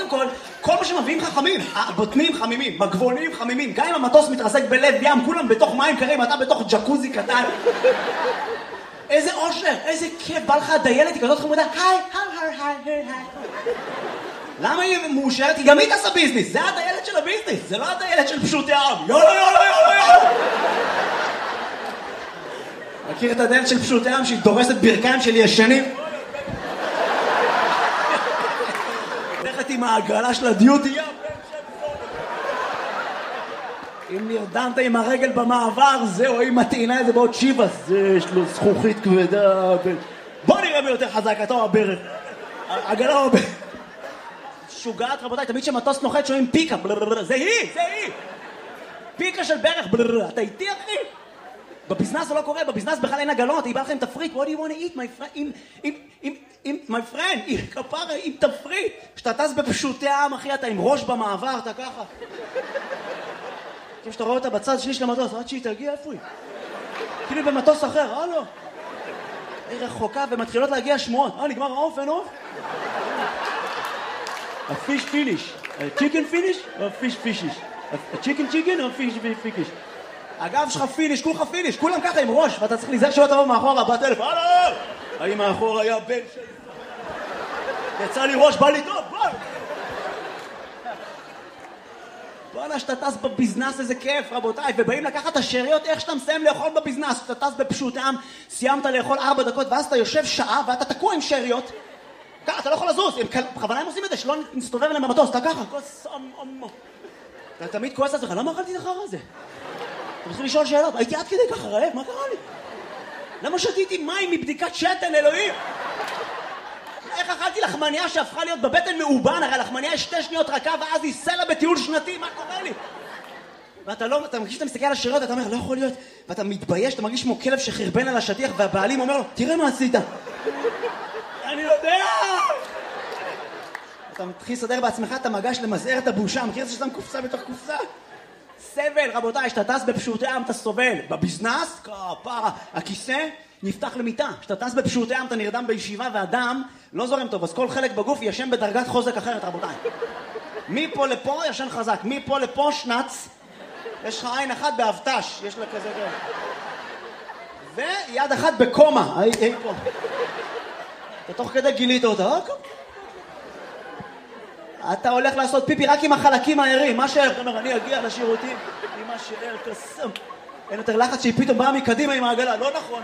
קודם כל מה שמביאים לך חמים, הבוטנים חמימים, מגבונים חמימים, גם אם המטוס מתרסק בלב ים, כולם בתוך מים קרים, אתה בתוך ג'קוזי קטן. איזה אושר, איזה כיף, בא לך הדיילת, היא כזאת חמודה, היי. למה היא מאושרת? היא גם היא תעשה ביזנס, זה הדיילת של הביזנס, זה לא הדיילת של פשוט העם. יאללה. מכיר את הדיילת של פשוט העם שהיא דורסת ברכיים של ישנים? הולכת עם העגלה של הדיוטי. אם נרדמת עם הרגל במעבר, זהו, היא מטעינה איזה בעוד שיבס, זה יש לו זכוכית כבדה. בוא נראה מי יותר חזק, אתה או הברך. עגלה או הברך. שוגעת רבותיי, תמיד שמטוס נוחת שומעים פיקה, זה היא. פיקה של ברך, אתה איתי אחי? בביזנס זה לא קורה, בביזנס בכלל אין עגלות, היא באה לכם תפריט, what do you want to eat my friend, כפרה, עם תפריט. כשאתה טס בפשוטי העם אחי, אתה עם ראש במעבר, אתה ככה. כשאתה רואה אותה בצד שני של המטוס, עד שהיא תגיע, איפה היא? כאילו במטוס אחר, לא. היא רחוקה ומתחילות להגיע שמועות, נגמר העוף, אין עוף? A fish finish. A chicken finish or a fish fishish? A chicken or a fish fishish? הגב שלך פיניש, כולך פיניש, כולם ככה עם ראש, ואתה צריך להיזהר שלא תבוא מאחורה בטלפון. האם מאחור היה בן שלי? יצא לי ראש, בא לי טוב, בוא! בוא'נה, שאתה טס בביזנס, איזה כיף, רבותיי, ובאים לקחת את השאריות, איך שאתה מסיים לאכול בביזנס, שאתה טס בפשוט העם, סיימת לאכול 4 דקות, ואז אתה יושב שעה, ואתה תקוע עם שאריות, ככה, אתה לא יכול לזוז, בכוונה הם עושים את זה, שלא נסתובב אליהם במטוס, אתה ככה, כוס אמו. אתה תמיד כועס על עצמך, למה אכלתי את החרא הזה? אתה מתחיל לשאול שאלות, הייתי עד כדי ככה רעב, מה קרה לי? למה שתיתי מים מבדיקת שתן, אלוהים? איך אכלתי לחמניה שהפכה להיות בבטן מאובן, הרי לחמניה יש 2 שניות רכה, ואז היא סלע בטיול שנתי, מה קורה לי? ואתה לא, אתה מרגיש שאתה מסתכל על השאריות, אתה אומר, לא יכול להיות, ואתה מתבייש, אתה מרגיש כמו כלב שחרבן על השטיח, והבעלים אומר לו, תראה מה עשית. אני יודע! אתה מתחיל לסדר בעצמך את המגש למזער את הבושה, מכיר את זה ששם קופסה בתוך קופסה? סבל, רבותיי, שאתה טס בפשוטי עם אתה סובל. בביזנס, כפרה, הכיסא נפתח למיטה. שאתה טס בפשוטי עם אתה נרדם בישיבה והדם לא זורם טוב, אז כל חלק בגוף ישן בדרגת חוזק אחרת, רבותיי. מפה לפה ישן חזק, מפה לפה שנץ, יש לך עין אחת באבטש, יש לה כזה גר. ויד אחת בקומה, היי פה. אתה תוך כדי גילית אותה, אתה הולך לעשות פיפי רק עם החלקים הערים, מה שער, אתה אומר, אני אגיע לשירותים עם מה שער, קסם. אין יותר לחץ שהיא פתאום באה מקדימה עם העגלה, לא נכון.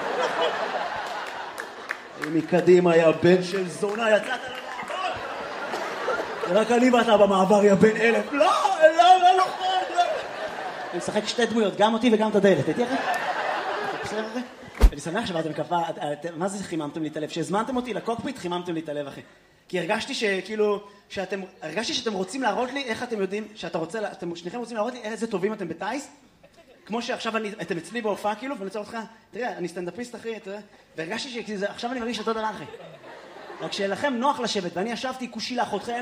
מקדימה היה בן של זונה, יצאת למעבר. רק אני ואתה במעבר, יא בן 1000. לא נכון. אני משחק 2 דמויות, גם אותי וגם את הדיילת, הייתי אחרי? בסדר אחרי? אני שמח שבאתם כפה, מה זה חיממתם לי את הלב? שהזמנתם אותי לקוקפיט, חיממתם לי את הלב אחי. כי הרגשתי שאתם רוצים להראות לי איך אתם יודעים, אתם שניכם רוצים להראות לי איזה טובים אתם בטייס, כמו שעכשיו אתם אצלי בהופעה כאילו, ואני רוצה אותך, תראה, אני סטנדאפיסט אחי, והרגשתי שעכשיו אני מרגיש אותו דבר אחי. רק שלכם נוח לשבת, ואני ישבתי כושי לאחותכם.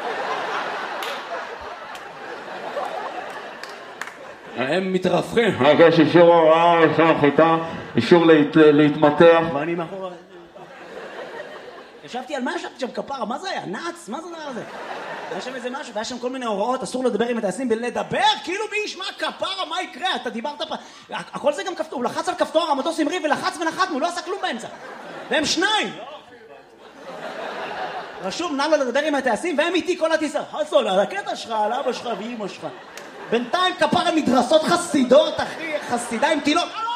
הם מתרפכים. יש אישור הוראה, אישור חיטה, אישור להתמתח. ואני מאחור... ישבתי על מה ישבתי שם כפרה? מה זה היה? נאץ? מה זה הדבר הזה? היה שם איזה משהו, והיה שם כל מיני הוראות, אסור לדבר עם הטייסים בלדבר, כאילו מי ישמע כפרה, מה יקרה? אתה דיברת פה... הכל זה גם כפתור, הוא לחץ על כפתור, המטוס המריא ולחץ ונחתנו, לא עשה כלום באמצע. והם 2. רשום, נא לא לדבר עם הטייסים, והם איתי כל הטיסה. חסון, על הקטע שלך, על אבא שלך ואמא שלך. בינתיים כפרה מדרסות חסידות, אחי, חסידה עם תינוק.